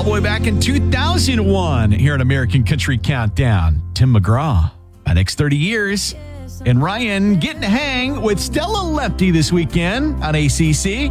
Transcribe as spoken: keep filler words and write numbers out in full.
all the way back in two thousand one here at American Country Countdown. Tim McGraw, my next thirty years. And Ryan getting to hang with Stella Lefty this weekend on A C C.